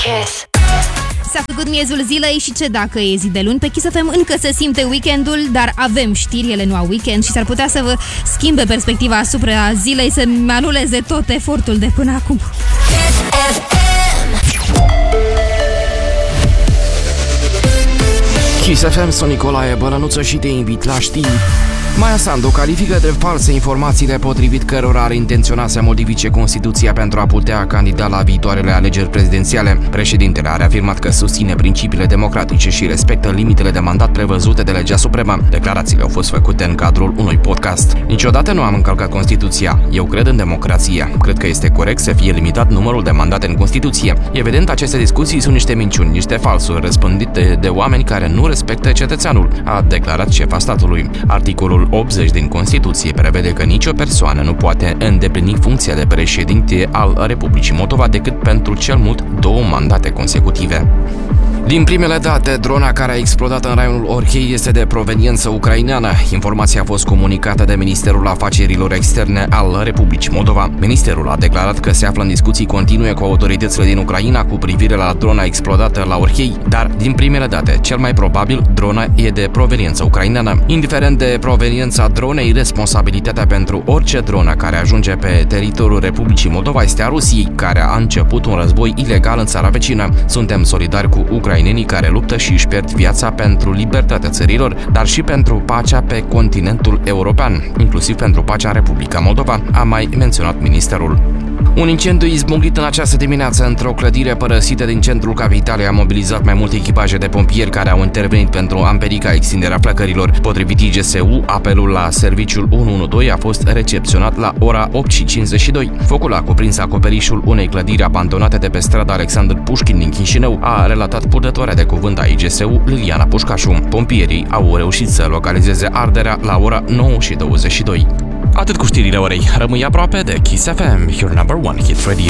Kiss. S-a făcut miezul zilei și ce dacă e zi de luni? Pe Kiss FM încă se simte weekendul, dar avem știri, ele nu au weekend și s-ar putea să vă schimbe perspectiva asupra zilei, să anuleze tot efortul de până acum. Kiss FM, sunt Nicolae Bălănuță și te invit la știri. Maia Sandu califică de false informațiile potrivit cărora ar intenționa să modifice Constituția pentru a putea candida la viitoarele alegeri prezidențiale. Președintele a reafirmat că susține principiile democratice și respectă limitele de mandat prevăzute de legea supremă. Declarațiile au fost făcute în cadrul unui podcast. Niciodată nu am încălcat Constituția. Eu cred în democrație. Cred că este corect să fie limitat numărul de mandate în Constituție. Evident, aceste discuții sunt niște minciuni, niște falsuri răspândite de oameni care nu respectă cetățeanul, a declarat șefa statului. Articolul 80 din Constituție prevede că nicio persoană nu poate îndeplini funcția de președinte al Republicii Moldova decât pentru cel mult 2 mandate consecutive. Din primele date, drona care a explodat în raionul Orhei este de proveniență ucraineană. Informația a fost comunicată de Ministerul Afacerilor Externe al Republicii Moldova. Ministerul a declarat că se află în discuții continue cu autoritățile din Ucraina cu privire la drona explodată la Orhei, dar din primele date, cel mai probabil, drona e de proveniență ucraineană. Indiferent de proveniența dronei, responsabilitatea pentru orice dronă care ajunge pe teritoriul Republicii Moldova este a Rusiei, care a început un război ilegal în țara vecină. Suntem solidari cu ucrainenii care luptă și își pierd viața pentru libertatea țărilor, dar și pentru pacea pe continentul european, inclusiv pentru pacea în Republica Moldova, a mai menționat ministerul. Un incendiu izbucnit în această dimineață într-o clădire părăsită din centrul capitalei a mobilizat mai multe echipaje de pompieri care au intervenit pentru a împiedica extinderea flăcărilor. Potrivit IGSU, apelul la serviciul 112 a fost recepționat la ora 8:52. Focul a cuprins acoperișul unei clădiri abandonate de pe strada Alexandru Pușkin din Chișinău, a relatat purtătoarea de cuvânt a IGSU, Liliana Pușcașu. Pompierii au reușit să localizeze arderea la ora 9:22. Atât cu știrile orei. Rămâi aproape de Kiss FM, your number one hit radio.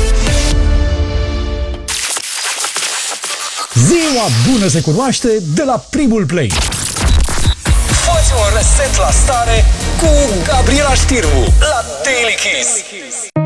Ziua bună se cunoaște de la primul play. Fă-ți un reset la stare cu Gabriela Știrbu la Daily Kiss.